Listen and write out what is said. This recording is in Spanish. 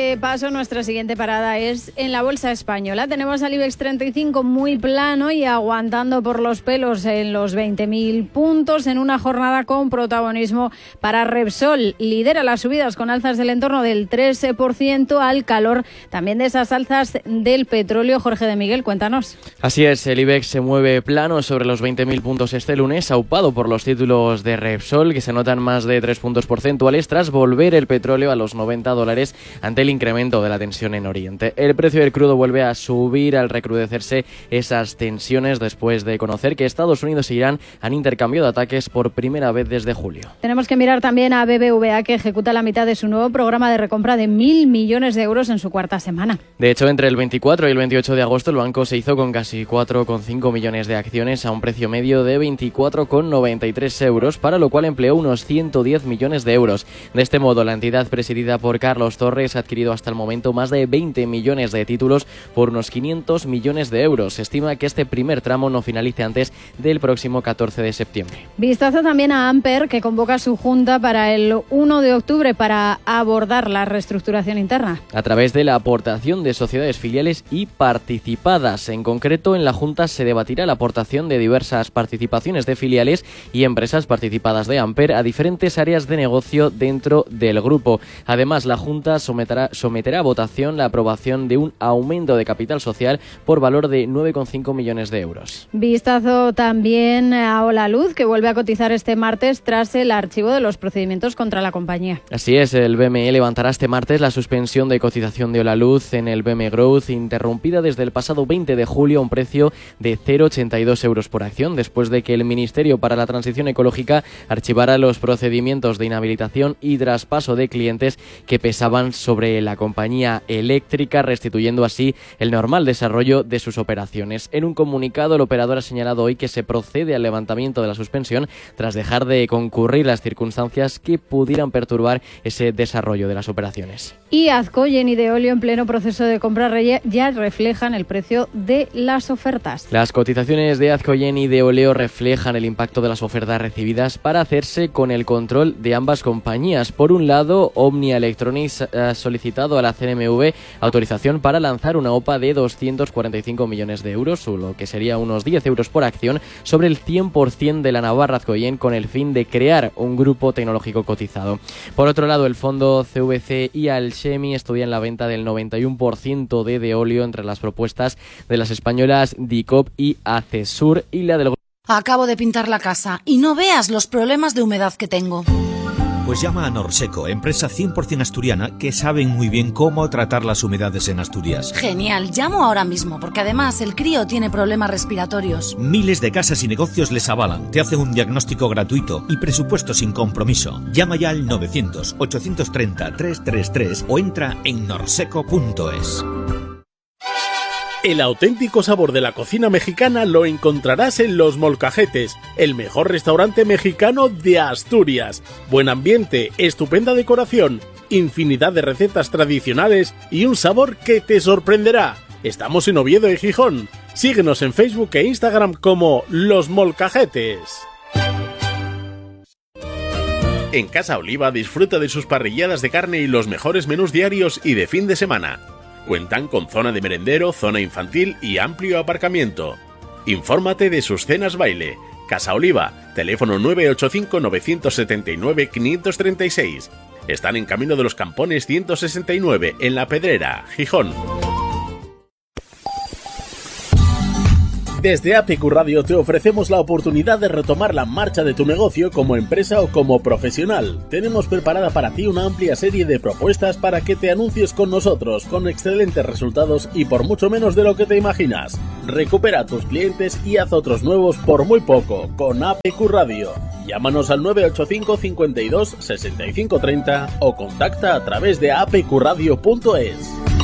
este paso, nuestra siguiente parada es en la Bolsa Española. Tenemos al IBEX 35 muy plano y aguantando por los pelos en los 20.000 puntos en una jornada con protagonismo para Repsol. Lidera las subidas con alzas del entorno del 13% al calor también de esas alzas del petróleo. Jorge de Miguel, cuéntanos. Así es, el IBEX se mueve plano sobre los 20.000 puntos este lunes, aupado por los títulos de Repsol, que se notan más de 3 puntos porcentuales tras volver el petróleo a los $90 ante el incremento de la tensión en Oriente. El precio del crudo vuelve a subir al recrudecerse esas tensiones después de conocer que Estados Unidos e Irán han intercambiado ataques por primera vez desde julio. Tenemos que mirar también a BBVA, que ejecuta la mitad de su nuevo programa de recompra de 1.000 millones de euros en su cuarta semana. De hecho, entre el 24 y el 28 de agosto el banco se hizo con casi 4,5 millones de acciones a un precio medio de 24,93 euros, para lo cual empleó unos 110 millones de euros. De este modo, la entidad presidida por Carlos Torres ha adquirido hasta el momento más de 20 millones de títulos por unos 500 millones de euros. Se estima que este primer tramo no finalice antes del próximo 14 de septiembre. Vistazo también a Amper, que convoca su junta para el 1 de octubre para abordar la reestructuración interna. A través de la aportación de sociedades filiales y participadas. En concreto, en la junta se debatirá la aportación de diversas participaciones de filiales y empresas participadas de Amper a diferentes áreas de negocio dentro del grupo. Además, la Junta someterá a votación la aprobación de un aumento de capital social por valor de 9,5 millones de euros. Vistazo también a Holaluz, que vuelve a cotizar este martes tras el archivo de los procedimientos contra la compañía. Así es, el BME levantará este martes la suspensión de cotización de Holaluz en el BME Growth, interrumpida desde el pasado 20 de julio a un precio de 0,82 euros por acción, después de que el Ministerio para la Transición Ecológica archivara los procedimientos de inhabilitación y traspaso de clientes que pesaban sobre la compañía eléctrica, restituyendo así el normal desarrollo de sus operaciones. En un comunicado, el operador ha señalado hoy que se procede al levantamiento de la suspensión tras dejar de concurrir las circunstancias que pudieran perturbar ese desarrollo de las operaciones. Y Azco y Ideolio, en pleno proceso de compra, ya reflejan el precio de las ofertas. Las cotizaciones de Azco y Ideoleo reflejan el impacto de las ofertas recibidas para hacerse con el control de ambas compañías. Por un lado, Omnia Electronics ha solicitado a la CNMV autorización para lanzar una OPA de 245 millones de euros, o lo que sería unos 10 euros por acción, sobre el 100% de la Navarra Azcoyen, con el fin de crear un grupo tecnológico cotizado. Por otro lado, el fondo CVC y Alchemy estudian la venta del 91% de Ideolio entre las propuestas de las españolas Dicop y Acesur y la del... Acabo de pintar la casa y no veas los problemas de humedad que tengo. Pues llama a Norseco, empresa 100% asturiana que saben muy bien cómo tratar las humedades en Asturias. Genial, llamo ahora mismo, porque además el crío tiene problemas respiratorios. Miles de casas y negocios les avalan, te hacen un diagnóstico gratuito y presupuesto sin compromiso. Llama ya al 900-830-333 o entra en norseco.es. El auténtico sabor de la cocina mexicana lo encontrarás en Los Molcajetes, el mejor restaurante mexicano de Asturias. Buen ambiente, estupenda decoración, infinidad de recetas tradicionales y un sabor que te sorprenderá. Estamos en Oviedo y Gijón. Síguenos en Facebook e Instagram como Los Molcajetes. En Casa Oliva disfruta de sus parrilladas de carne y los mejores menús diarios y de fin de semana. Cuentan con zona de merendero, zona infantil y amplio aparcamiento. Infórmate de sus cenas baile. Casa Oliva, teléfono 985-979-536. Están en Camino de los Campones 169, en La Pedrera, Gijón. Desde APQ Radio te ofrecemos la oportunidad de retomar la marcha de tu negocio como empresa o como profesional. Tenemos preparada para ti una amplia serie de propuestas para que te anuncies con nosotros, con excelentes resultados y por mucho menos de lo que te imaginas. Recupera a tus clientes y haz otros nuevos por muy poco, con APQ Radio. Llámanos al 985 52 65 30 o contacta a través de apqradio.es.